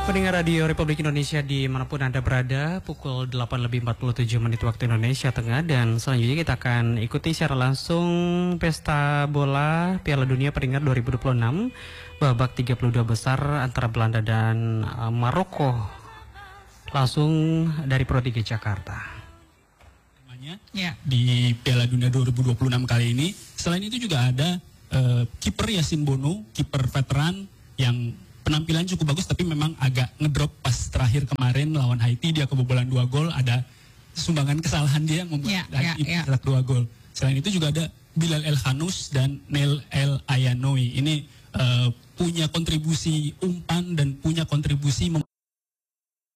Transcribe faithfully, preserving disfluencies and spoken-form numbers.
Pendengar Radio Republik Indonesia dimanapun Anda berada, pukul delapan lebih empat puluh tujuh menit waktu Indonesia Tengah, dan selanjutnya kita akan ikuti secara langsung pesta bola Piala Dunia peringkat dua ribu dua puluh enam babak tiga puluh dua besar antara Belanda dan uh, Maroko, langsung dari Pro tiga Jakarta. Ya. Di Piala Dunia dua ribu dua puluh enam kali ini, selain itu juga ada uh, kiper Yasin Bono, kiper veteran yang penampilan cukup bagus, tapi memang agak ngedrop pas terakhir kemarin lawan Haiti. Dia kebobolan dua gol, ada sumbangan kesalahan dia yang membuat ya, ya, ya. dua gol. Selain itu juga ada Bilal El Khanous dan Neil El Ayanoui. Ini uh, punya kontribusi umpan dan punya kontribusi